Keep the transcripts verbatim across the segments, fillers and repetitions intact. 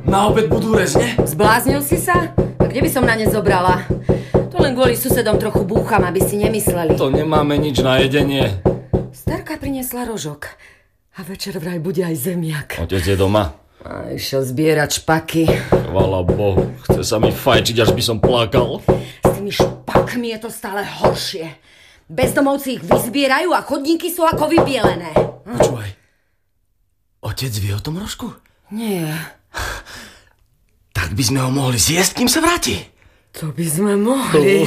Na obed budú rezne? Zbláznil si sa? A kde by som na ne zobrala? To len kvôli susedom trochu búcham, aby si nemysleli. To nemáme nič na jedenie. Starka priniesla rožok. A večer vraj bude aj zemiak. Otec je doma? A išiel zbierať špaky. Chvala Bohu, chce sa mi fajčiť, až by som plakal. S tými špakmi je to stále horšie. Bezdomovci ich vyzbierajú a chodníky sú ako vybielené. Počúvaj, otec vie o tom rožku? Nie. Tak by sme ho mohli zjesť, kým sa vráti. To by sme mohli.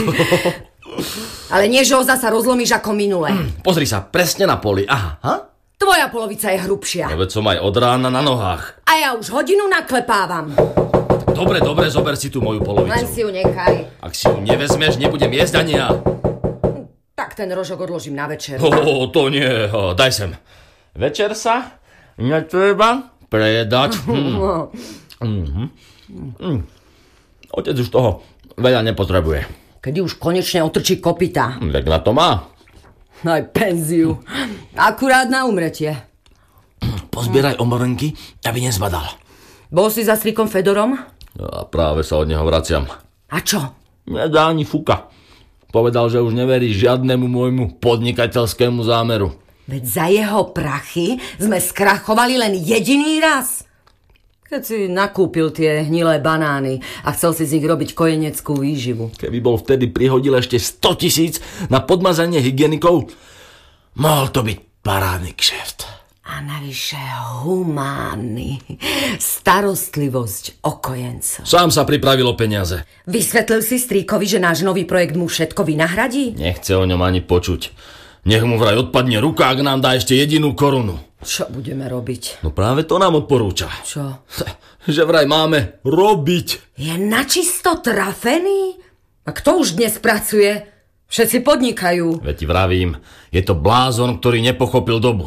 Ale nie, že ho zasa rozlomíš ako minule. Mm, pozri sa, presne na poli. Aha, ha? Tvoja polovica je hrubšia. No veď som aj od rána na nohách. A ja už hodinu naklepávam. Dobre, dobre, zober si tú moju polovicu. Len si ju nechaj. Ak si ju nevezmeš, nebudem jesť ani ja. Tak ten rožok odložím na večer. Oh, to nie, oh, daj sem. Večer sa netreba prejedať. Hm. Mm-hmm. Mm. Otec už toho veľa nepotrebuje. Kedy už konečne otrčí kopyta. Tak na to má. Aj penziu. Akurát na umretie. Pozbieraj omrnky, aby nezbadal. Bol si za strikom Fedorom? A práve sa od neho vraciam. A čo? Nedá ani fuka. Povedal, že už neverí žiadnemu môjmu podnikateľskému zámeru. Veď za jeho prachy sme skrachovali len jediný raz. Keď si nakúpil tie hnilé banány a chcel si z nich robiť kojeneckú výživu. Keby bol vtedy prihodil ešte sto tisíc na podmazanie hygienikov, mohol to byť parádny kšeft. A navyše humánny. Starostlivosť o kojencov. Sám sa pripravil o peniaze. Vysvetlil si strýkovi, že náš nový projekt mu všetko vynahradí? Nechce o ňom ani počuť. Nech mu vraj odpadne ruka, ak nám dá ešte jedinú korunu. Čo budeme robiť? No práve to nám odporúča. Čo? Že vraj máme robiť. Je načisto trafený? A kto už dnes pracuje? Všetci podnikajú. Veď ti vravím, je to blázon, ktorý nepochopil dobu.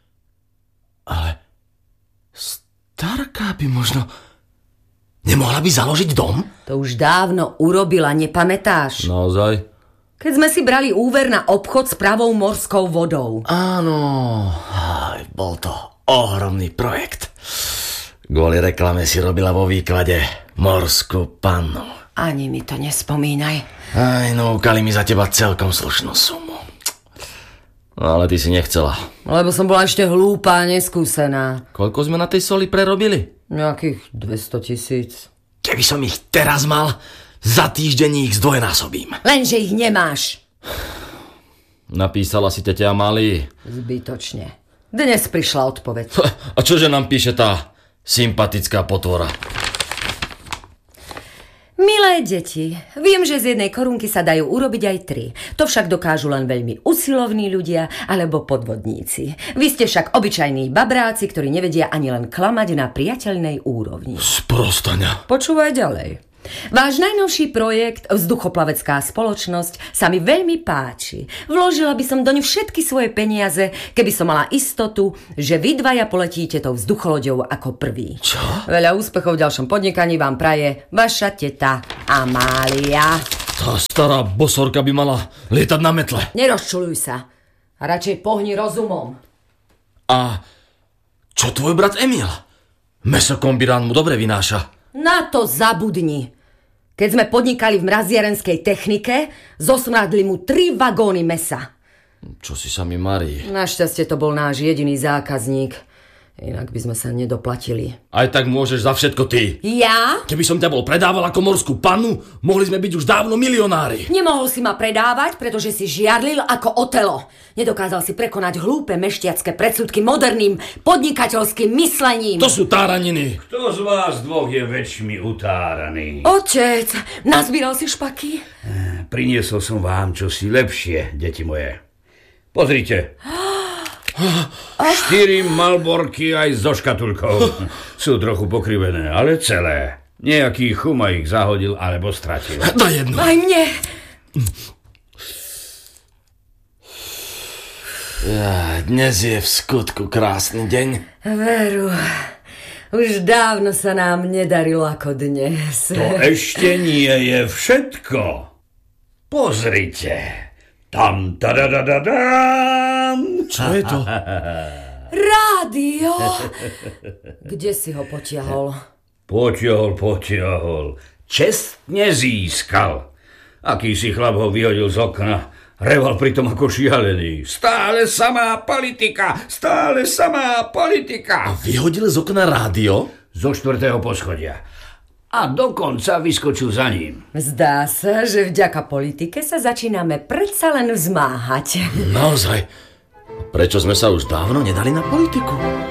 Ale Starka by možno... Nemohla by založiť dom? To už dávno urobila, nepamätáš? Naozaj? Keď sme si brali úver na obchod s pravou morskou vodou. Áno, aj bol to ohromný projekt. Kvôli reklame si robila vo výklade morskú pannu. Ani mi to nespomínaj. Aj, núkali mi za teba celkom slušnú sumu. No, ale ty si nechcela. Lebo som bola ešte hlúpa a neskúsená. Koľko sme na tej soli prerobili? Nejakých dvesto tisíc. Keby som ich teraz mal, za týždeň ich zdvojnásobím. Lenže ich nemáš. Napísala si tete Amálii? Zbytočne. Dnes prišla odpoveď. A čože nám píše tá sympatická potvora? Milé deti, viem, že z jednej korunky sa dajú urobiť aj tri. To však dokážu len veľmi usilovní ľudia alebo podvodníci. Vy ste však obyčajní babráci, ktorí nevedia ani len klamať na priateľnej úrovni. Sprostania. Počúvaj ďalej. Váš najnovší projekt Vzduchoplavecká spoločnosť sa mi veľmi páči. Vložila by som doň všetky svoje peniaze, keby som mala istotu, že vy dvaja poletíte tou vzducholoďou ako prvý. Čo? Veľa úspechov v ďalšom podnikaní vám praje vaša teta Amália. Tá stará bosorka by mala lietať na metle. Nerozčuľuj sa. A radšej pohni rozumom. A čo tvoj brat Emil? Mesokombinát mu dobre vynáša. Na to zabudni. Keď sme podnikali v mraziarenskej technike, zosmradli mu tri vagóny mesa. Čo si sa mi marí? Našťastie to bol náš jediný zákazník. Inak by sme sa nedoplatili. Aj tak môžeš za všetko ty. Ja? Keby som ťa bol predával ako morskú pannu, mohli sme byť už dávno milionári. Nemohol si ma predávať, pretože si žiarlil ako Otelo. Nedokázal si prekonať hlúpe mešťacké predsudky moderným podnikateľským myslením. To sú táraniny. Kto z vás dvoch je väčšmi utáraný? Otec, nazbíral si špaky? Priniesol som vám čosi lepšie, deti moje. Pozrite. Štyri malborky aj so škatulkou. Sú trochu pokrivené, ale celé. Nejaký chuma ich zahodil alebo stratil. Daj jednu. Aj mne. Ja, dnes je v skutku krásny deň. Veru, už dávno sa nám nedarilo ako dnes. To ešte nie je všetko. Pozrite. Tam, tadadadadam. Čo je to? Rádio! Kde si ho potiahol? Potiahol, potiahol. Čestne získal. Akýsi chlap ho vyhodil z okna. Reval pritom ako šialený. Stále samá politika, stále samá politika. A vyhodil z okna rádio? Zo štvrtého poschodia. A dokonca vyskočil za ním. Zdá sa, že vďaka politike sa začíname predsa len vzmáhať. Naozaj? Prečo sme sa už dávno nedali na politiku?